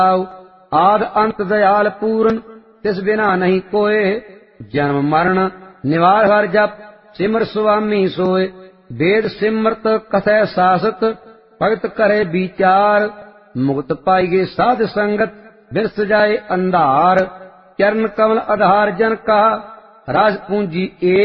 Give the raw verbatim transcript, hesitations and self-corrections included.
आद अंत दयाल पूरन तिस बिना नहीं कोय। जन्म मरण निवार हर जप सिमर स्वामी सोय। वेद सिमरत कथै सासत भगत करे विचार। मुक्त पाइगे साध संगत बिरस जाए अंधार। चरण कमल आधार जन का राज पूंजी एक।